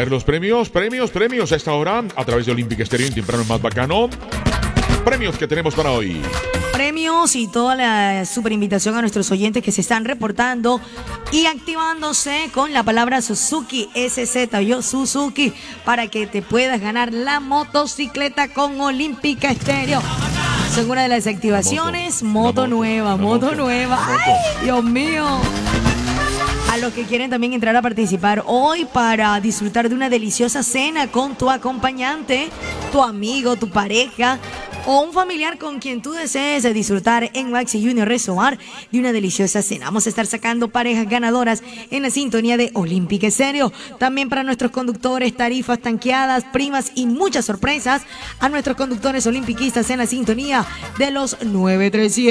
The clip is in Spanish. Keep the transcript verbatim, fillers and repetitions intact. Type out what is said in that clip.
ver los premios, premios, premios a esta hora a través de Olympic Stereo en Temprano es Más Bacano. Premios que tenemos para hoy. Premios y toda la super invitación a nuestros oyentes que se están reportando y activándose con la palabra Suzuki S Z, yo Suzuki, para que te puedas ganar la motocicleta con Olímpica Estéreo. Son una de las activaciones, moto, moto, moto nueva, moto, moto nueva. Moto. ¡Ay, Dios mío! A los que quieren también entrar a participar hoy para disfrutar de una deliciosa cena con tu acompañante, tu amigo, tu pareja o un familiar con quien tú desees disfrutar en Waxy Junior Resort de una deliciosa cena. Vamos a estar sacando parejas ganadoras en la sintonía de Olímpica Estéreo. También para nuestros conductores, tarifas tanqueadas, primas y muchas sorpresas a nuestros conductores olimpiquistas en la sintonía de los nueve trescientos.